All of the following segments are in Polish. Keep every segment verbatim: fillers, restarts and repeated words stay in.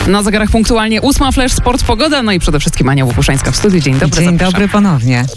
Na zegarach punktualnie ósma, Flash Sport, pogoda, no i przede wszystkim Ania Łopuszańska w studiu. Dzień dobry, Dzień zapraszam. dobry ponownie.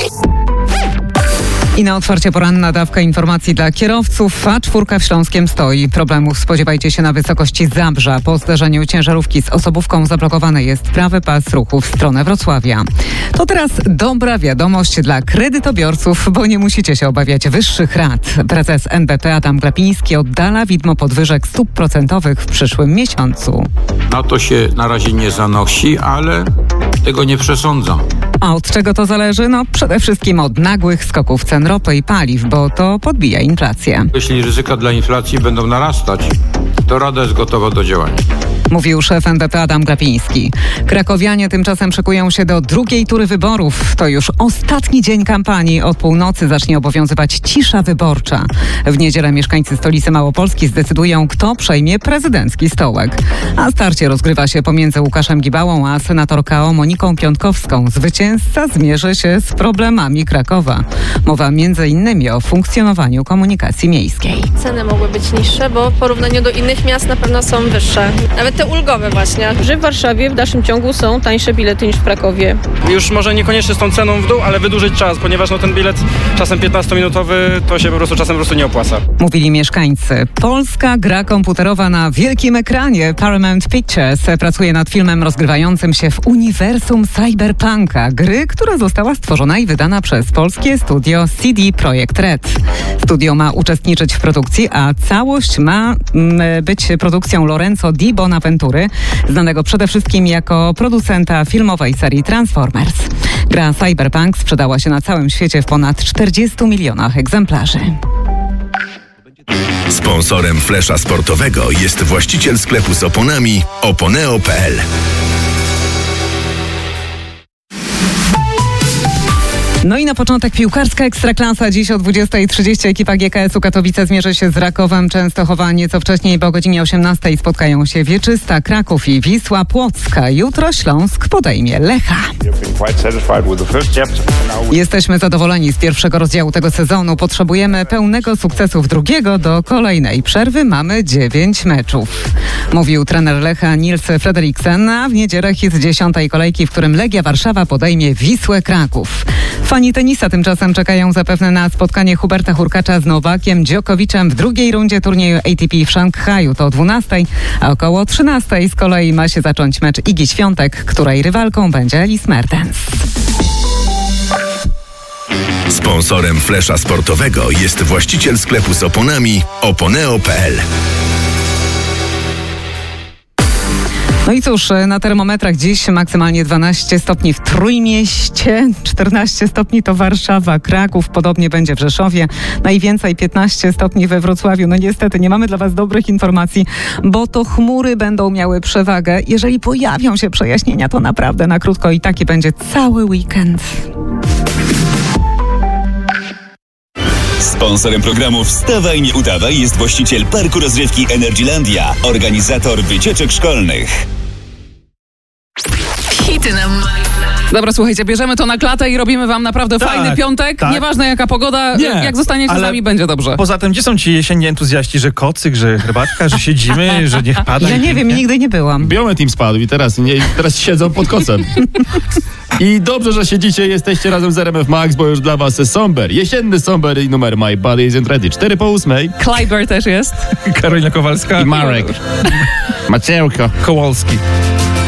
I na otwarcie poranna dawka informacji dla kierowców, a czwórka w Śląskiem stoi. Problemów spodziewajcie się na wysokości Zabrza. Po zdarzeniu ciężarówki z osobówką zablokowany jest prawy pas ruchu w stronę Wrocławia. To teraz dobra wiadomość dla kredytobiorców, bo nie musicie się obawiać wyższych rat. Prezes N B P Adam Glapiński oddala widmo podwyżek stóp procentowych w przyszłym miesiącu. Na to się na razie nie zanosi, ale tego nie przesądzam. A od czego to zależy? No przede wszystkim od nagłych skoków cen ropy i paliw, bo to podbija inflację. Jeśli ryzyka dla inflacji będą narastać, to Rada jest gotowa do działania. Mówił szef N B P Adam Glapiński. Krakowianie tymczasem szykują się do drugiej tury wyborów. To już ostatni dzień kampanii. Od północy zacznie obowiązywać cisza wyborcza. W niedzielę mieszkańcy stolicy Małopolski zdecydują, kto przejmie prezydencki stołek. A starcie rozgrywa się pomiędzy Łukaszem Gibałą a senatorką Moniką Piątkowską. Zwycięzca zmierzy się z problemami Krakowa. Mowa między innymi o funkcjonowaniu komunikacji miejskiej. Ceny mogły być niższe, bo w porównaniu do innych miast na pewno są wyższe. Nawet te ulgowe właśnie. Że w Warszawie w dalszym ciągu są tańsze bilety niż w Krakowie. Już może niekoniecznie z tą ceną w dół, ale wydłużyć czas, ponieważ no, ten bilet czasem piętnastominutowy to się po prostu czasem po prostu nie opłaca. Mówili mieszkańcy. Polska gra komputerowa na wielkim ekranie. Paramount Pictures pracuje nad filmem rozgrywającym się w uniwersum cyberpunka. Gry, która została stworzona i wydana przez polskie studio C D Projekt Red. Studio ma uczestniczyć w produkcji, a całość ma mm, być produkcją Lorenzo Di Bonaventury, znanego przede wszystkim jako producenta filmowej serii Transformers. Gra Cyberpunk sprzedała się na całym świecie w ponad czterdziestu milionach egzemplarzy. Sponsorem Flesza Sportowego jest właściciel sklepu z oponami oponeo kropka p l. No i na początek piłkarska Ekstraklasa. Dziś o dwudziestej trzydzieści ekipa G K S-u Katowice zmierzy się z Rakowem Częstochowa. Nieco wcześniej, bo o godzinie osiemnastej spotkają się Wieczysta, Kraków i Wisła Płocka. Jutro Śląsk podejmie Lecha. Jesteśmy zadowoleni z pierwszego rozdziału tego sezonu. Potrzebujemy pełnego sukcesu w drugiego. Do kolejnej przerwy mamy dziewięć meczów. Mówił trener Lecha Nils Frederiksen, a w niedzielę hit dziesiątej kolejki, w którym Legia Warszawa podejmie Wisłę Kraków. Fani tenisa tymczasem czekają zapewne na spotkanie Huberta Hurkacza z Nowakiem Djokoviczem w drugiej rundzie turnieju A T P w Szanghaju. To o dwunastej, a około trzynastej z kolei ma się zacząć mecz Igi Świątek, której rywalką będzie Alice Mertens. Sponsorem Flesza Sportowego jest właściciel sklepu z oponami oponeo kropka p l. No i cóż, na termometrach dziś maksymalnie dwanaście stopni w Trójmieście, czternaście stopni to Warszawa, Kraków, podobnie będzie w Rzeszowie, najwięcej piętnaście stopni we Wrocławiu. No niestety nie mamy dla Was dobrych informacji, bo to chmury będą miały przewagę. Jeżeli pojawią się przejaśnienia, to naprawdę na krótko i taki będzie cały weekend. Sponsorem programu Wstawaj, nie udawaj jest właściciel parku rozrywki Energylandia, organizator wycieczek szkolnych. Hity nam. Dobra, słuchajcie, bierzemy to na klatę i robimy wam naprawdę tak, fajny piątek. Tak. Nieważne jaka pogoda, Nie, jak zostaniecie z nami, będzie dobrze. Poza tym, gdzie są ci jesienni entuzjaści, że kocyk, że herbatka, że siedzimy, że niech pada? Ja nie wiem, nigdy nie byłam. Biometrim spadł i teraz, nie, teraz siedzą pod kocem. I dobrze, że siedzicie, jesteście razem z R M F Max, bo już dla was Somber. Jesienny Somber i numer My Body Isn't Ready. cztery po ósmej. Kleiber też jest. Karolina Kowalska I Marek. Maciełko. Kołolski.